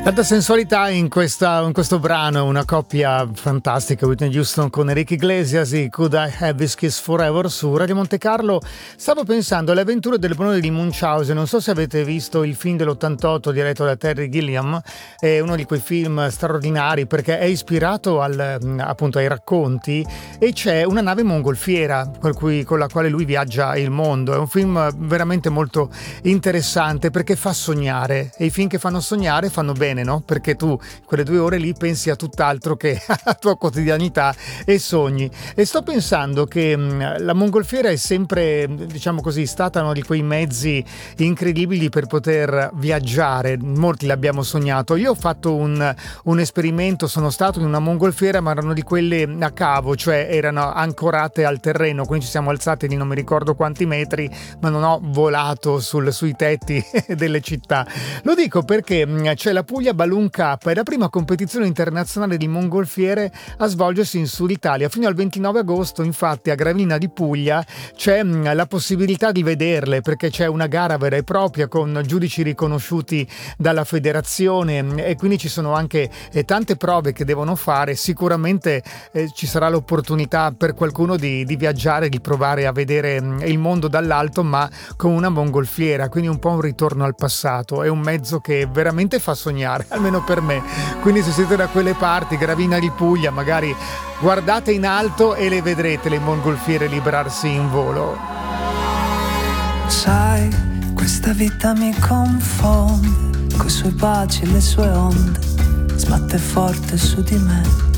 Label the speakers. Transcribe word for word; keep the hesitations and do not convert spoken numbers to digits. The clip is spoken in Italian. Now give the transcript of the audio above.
Speaker 1: Tanta sensualità in, questa, in questo brano, una coppia fantastica, Whitney Houston con Enrique Iglesias e Could I Have This Kiss Forever su Radio Monte Carlo. Stavo pensando alle avventure del Barone di Munchausen, non so se avete visto il film dell'ottantotto diretto da Terry Gilliam, è uno di quei film straordinari perché è ispirato al, appunto ai racconti, e c'è una nave mongolfiera con, cui, con la quale lui viaggia il mondo. È un film veramente molto interessante perché fa sognare, e i film che fanno sognare fanno bene, no? Perché tu quelle due ore lì pensi a tutt'altro che alla tua quotidianità e sogni. E sto pensando che mh, la mongolfiera è sempre, diciamo così, stata uno di quei mezzi incredibili per poter viaggiare. Molti l'abbiamo sognato. Io ho fatto un, un esperimento, sono stato in una mongolfiera, ma erano di quelle a cavo, cioè erano ancorate al terreno, quindi ci siamo alzati di non mi ricordo quanti metri, ma non ho volato sul, sui tetti delle città. Lo dico perché mh, c'è la Puglia Balloon Cup, è la prima competizione internazionale di mongolfiere a svolgersi in Sud Italia. Fino al ventinove agosto, infatti, a Gravina di Puglia c'è mh, la possibilità di vederle, perché c'è una gara vera e propria con giudici riconosciuti dalla federazione, mh, e quindi ci sono anche eh, tante prove che devono fare. Sicuramente eh, ci sarà l'opportunità per qualcuno di, di viaggiare, di provare a vedere mh, il mondo dall'alto, ma con una mongolfiera, quindi un po' un ritorno al passato. È un mezzo che veramente fa sognare, almeno per me. Quindi se siete da quelle parti, Gravina di Puglia, magari guardate in alto e le vedrete le mongolfiere librarsi in volo.
Speaker 2: Sai, questa vita mi confonde, coi suoi baci e le sue onde, sbatte forte su di me.